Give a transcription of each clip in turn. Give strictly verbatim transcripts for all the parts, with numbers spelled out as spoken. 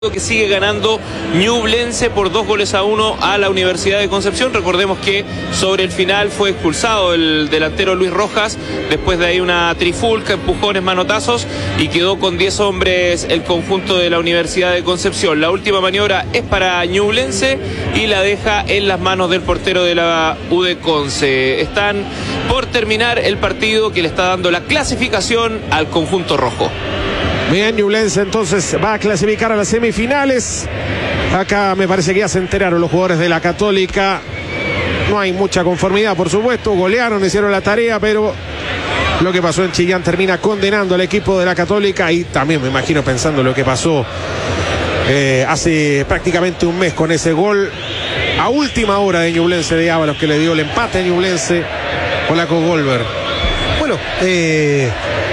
que sigue ganando Ñublense por dos goles a uno a la Universidad de Concepción. Recordemos que sobre el final fue expulsado el delantero Luis Rojas, después de ahí una trifulca, empujones, manotazos, y quedó con diez hombres el conjunto de la Universidad de Concepción. La última maniobra es para Ñublense y la deja en las manos del portero de la U D Conce. Están por terminar el partido que le está dando la clasificación al conjunto rojo. Bien, Ñublense entonces va a clasificar a las semifinales. Acá me parece que ya se enteraron los jugadores de la Católica. No hay mucha conformidad, por supuesto. Golearon, hicieron la tarea, pero lo que pasó en Chillán termina condenando al equipo de la Católica. Y también me imagino pensando lo que pasó eh, hace prácticamente un mes con ese gol a última hora de Ñublense de Ábalos, que le dio el empate a Ñublense. Hola, con Goldberg. Bueno, eh...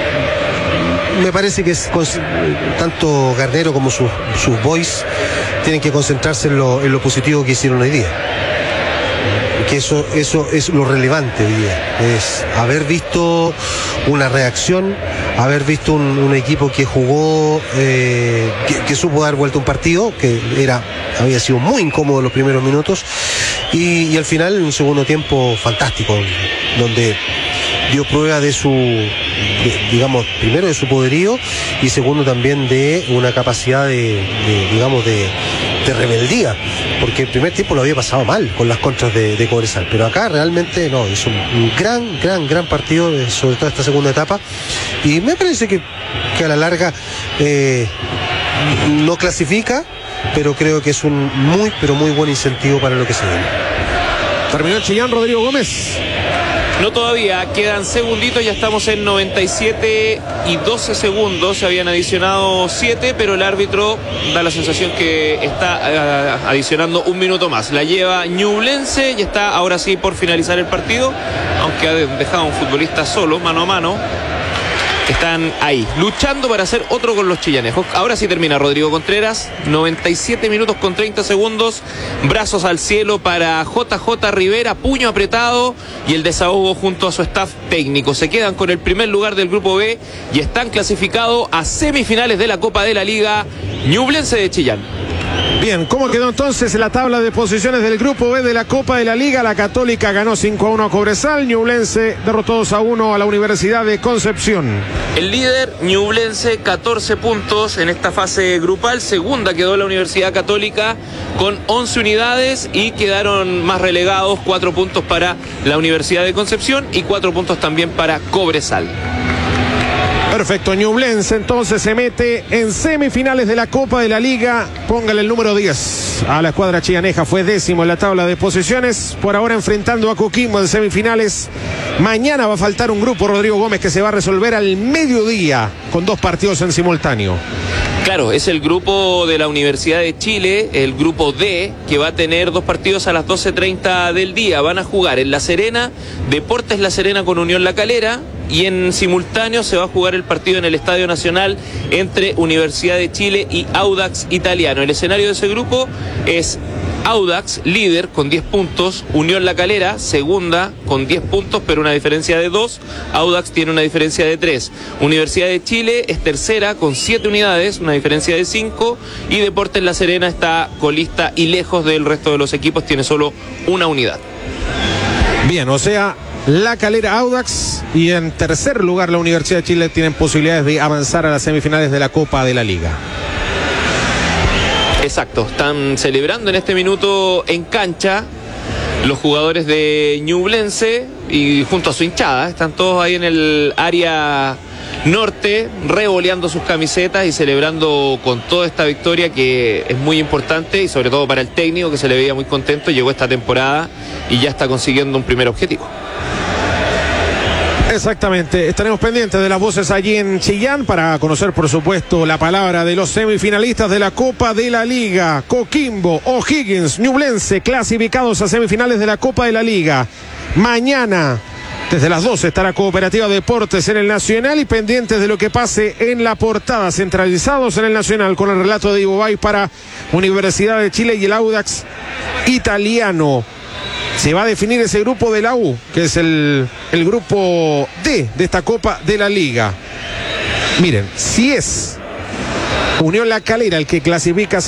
me parece que es, tanto Garnero como sus, sus boys tienen que concentrarse en lo, en lo positivo que hicieron hoy día. Que eso, eso es lo relevante hoy día. Es haber visto una reacción, haber visto un, un equipo que jugó, eh, que, que supo dar vuelta a un partido, que era, había sido muy incómodo en los primeros minutos, y, y al final un segundo tiempo fantástico, donde dio prueba de su, de, digamos, primero de su poderío y segundo también de una capacidad de, de digamos, de, de rebeldía, porque el primer tiempo lo había pasado mal con las contras de, de Cobresal, pero acá realmente no, hizo un, un gran, gran, gran partido, sobre todo esta segunda etapa, y me parece que, que a la larga eh, no clasifica, pero creo que es un muy, pero muy buen incentivo para lo que se viene. Terminó Chillán, Rodrigo Gómez. No todavía, quedan segunditos, ya estamos en noventa y siete y doce segundos, se habían adicionado siete, pero el árbitro da la sensación que está uh, adicionando un minuto más. La lleva Ñublense y está ahora sí por finalizar el partido, aunque ha dejado a un futbolista solo, mano a mano. Están ahí, luchando para hacer otro con los chillanejos. Ahora sí termina Rodrigo Contreras, noventa y siete minutos con treinta segundos, brazos al cielo para J J Rivera, puño apretado y el desahogo junto a su staff técnico. Se quedan con el primer lugar del grupo B y están clasificados a semifinales de la Copa de la Liga, Ñublense de Chillán. Bien, ¿cómo quedó entonces la tabla de posiciones del grupo B de la Copa de la Liga? La Católica ganó cinco a uno a Cobresal, Ñublense derrotó dos a uno a la Universidad de Concepción. El líder, Ñublense, catorce puntos en esta fase grupal. Segunda quedó la Universidad Católica con once unidades y quedaron más relegados, cuatro puntos para la Universidad de Concepción y cuatro puntos también para Cobresal. Perfecto, Ñublense entonces se mete en semifinales de la Copa de la Liga. Póngale el número diez a la escuadra chillaneja, fue décimo en la tabla de posiciones. Por ahora enfrentando a Coquimbo en semifinales. Mañana va a faltar un grupo, Rodrigo Gómez, que se va a resolver al mediodía con dos partidos en simultáneo. Claro, es el grupo de la Universidad de Chile, el grupo D, que va a tener dos partidos a las doce treinta del día. Van a jugar en La Serena, Deportes La Serena con Unión La Calera, y en simultáneo se va a jugar el partido en el Estadio Nacional entre Universidad de Chile y Audax Italiano. El escenario de ese grupo es Audax, líder, con diez puntos. Unión La Calera, segunda, con diez puntos, pero una diferencia de dos. Audax tiene una diferencia de tres. Universidad de Chile es tercera, con siete unidades, una diferencia de cinco. Y Deportes La Serena está colista y lejos del resto de los equipos, tiene solo una unidad. Bien, o sea, La Calera, Audax, y en tercer lugar la Universidad de Chile tienen posibilidades de avanzar a las semifinales de la Copa de la Liga. Exacto, están celebrando en este minuto en cancha los jugadores de Ñublense y junto a su hinchada, están todos ahí en el área norte revoleando sus camisetas y celebrando con toda esta victoria que es muy importante, y sobre todo para el técnico, que se le veía muy contento. Llegó esta temporada y ya está consiguiendo un primer objetivo. Exactamente, estaremos pendientes de las voces allí en Chillán para conocer, por supuesto, la palabra de los semifinalistas de la Copa de la Liga. Coquimbo, O'Higgins, Ñublense, clasificados a semifinales de la Copa de la Liga. Mañana, desde las doce, estará Cooperativa Deportes en el Nacional, y pendientes de lo que pase en la portada, centralizados en el Nacional, con el relato de Ivo Bay para Universidad de Chile y el Audax Italiano. Se va a definir ese grupo de la U, que es el, el grupo D de esta Copa de la Liga. Miren, si es Unión La Calera, el que clasifica